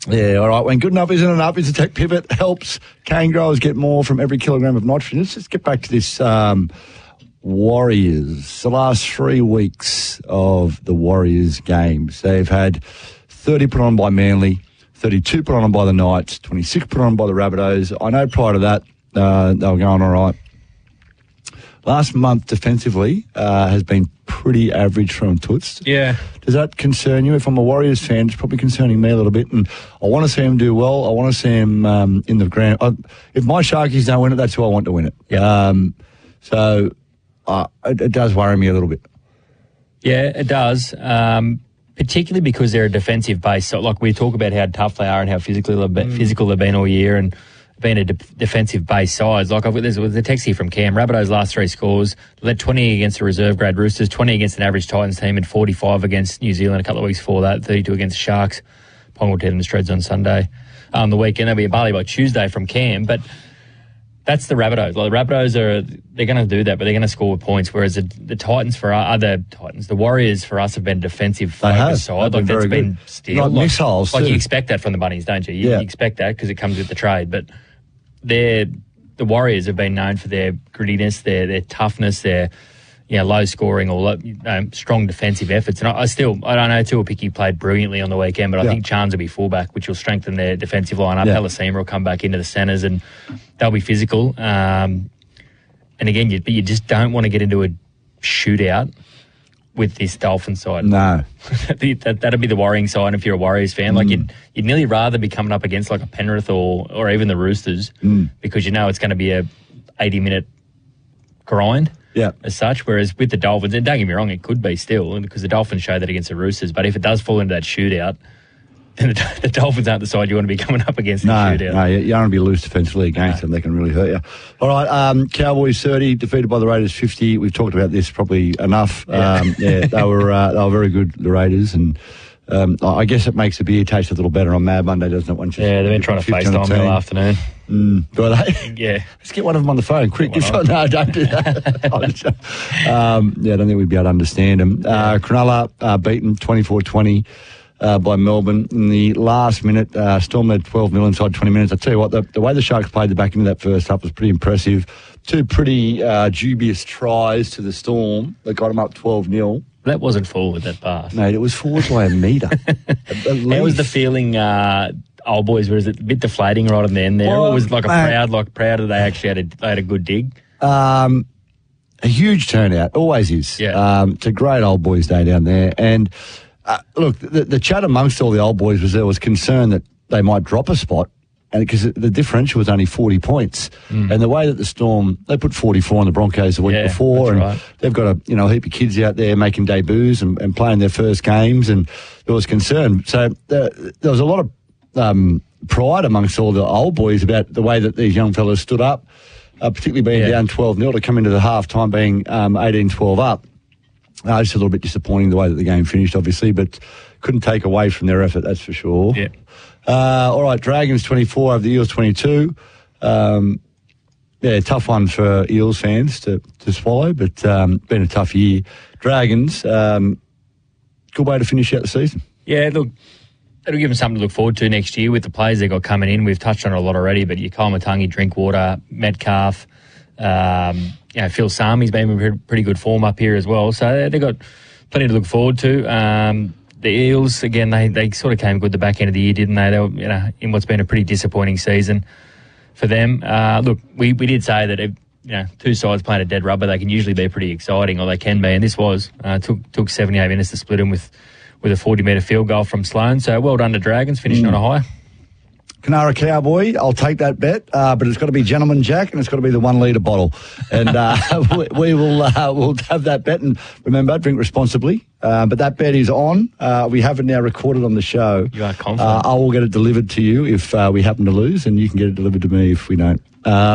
Yeah, all right. When good enough isn't enough, Isotech Pivot helps cane growers get more from every kilogram of nitrogen. Let's just get back to this Warriors. The last 3 weeks of the Warriors games, they've had 30 put on by Manly, 32 put on by the Knights, 26 put on by the Rabbitohs. I know prior to that they were going all right. Last month defensively has been pretty average from Toots. Yeah. Does that concern you? If I'm a Warriors fan, it's probably concerning me a little bit. And I want to see him do well. I want to see him in the ground. If my Sharkies don't win it, that's who I want to win it. Yeah. So it does worry me a little bit. Yeah, it does. Particularly because they're a defensive base. So, like, we talk about how tough they are and how physical they've been all year, and being a defensive base side. Like, there's a text here from Cam. Rabbitohs' last 3 scores, led 20 against the reserve grade Roosters, 20 against an average Titans team, and 45 against New Zealand a couple of weeks before that, 32 against the Sharks. Pong will and the Shreds on Sunday. The weekend, there'll be a Bali by Tuesday from Cam, but that's the Rabbitohs. Like, the Rabbitohs they're going to do that, but they're going to score points. Whereas the Titans the Warriors for us have been defensive focused side. Like, that's been still missiles. Like, you expect that from the Bunnies, don't you? You expect that because it comes with the trade. But the Warriors have been known for their grittiness, their toughness, their low scoring or strong defensive efforts. And I don't know, Tuapiki played brilliantly on the weekend, but I think Chance will be fullback, which will strengthen their defensive lineup. Palacima will come back into the centres and they'll be physical. And again, you just don't want to get into a shootout with this Dolphins side. No. That'd be the worrying side if you're a Warriors fan. Like, you'd nearly rather be coming up against like a Penrith or even the Roosters because it's going to be a 80-minute grind as such. Whereas with the Dolphins, and don't get me wrong, it could be still because the Dolphins show that against the Roosters. But if it does fall into that shootout, then the Dolphins aren't the side you want to be coming up against in the shootout. No, you don't want to be loose defensively against them. They can really hurt you. All right, Cowboys 30, defeated by the Raiders 50. We've talked about this probably enough. They were very good, the Raiders, and I guess it makes the beer taste a little better on Mad Monday, doesn't it? They've been trying to FaceTime me all afternoon. Do they? Yeah. Let's get one of them on the phone, quick. No, don't do that. I don't think we'd be able to understand them. Cronulla beaten 24-20. By Melbourne in the last minute. Storm led 12-0 inside 20 minutes. I tell you what, the way the Sharks played the back end of that first half was pretty impressive. 2 pretty dubious tries to the Storm that got them up 12-0. That wasn't forward, that pass. Mate, it was forward by a metre. How was the feeling, old boys, was it a bit deflating right on the end there? Or was it like proud that they actually had a good dig? A huge turnout, always is. Yeah. It's a great old boys day down there. And look, the chat amongst all the old boys was there was concern that they might drop a spot, and because the differential was only 40 points. And the way that the Storm, they put 44 on the Broncos the week before, and they've got a heap of kids out there making debuts and playing their first games, and there was concern. So there was a lot of pride amongst all the old boys about the way that these young fellas stood up, particularly being down 12-0 to come into the half-time being 18-12 up. Just a little bit disappointing the way that the game finished, obviously, but couldn't take away from their effort, that's for sure. Yeah. All right, Dragons 24 over the Eels 22. Tough one for Eels fans to swallow, but been a tough year. Dragons, good way to finish out the season. Yeah, look, it'll give them something to look forward to next year with the players they've got coming in. We've touched on it a lot already, but your Koloamatangi, Drinkwater, Metcalf, Phil Sami's been in pretty good form up here as well. So they've got plenty to look forward to. The Eels, again, they sort of came good the back end of the year, didn't they? They were, in what's been a pretty disappointing season for them. Look, we did say that if, 2 sides playing a dead rubber, they can usually be pretty exciting, or they can be, and this was. Took 78 minutes to split them with a 40-metre field goal from Sloan. So well done to Dragons, finishing on a high. Canara Cowboy, I'll take that bet, but it's got to be Gentleman Jack and it's got to be the 1 litre bottle. And we'll have that bet. And remember, drink responsibly. But that bet is on. We have it now recorded on the show. You are confident. I will get it delivered to you if we happen to lose, and you can get it delivered to me if we don't.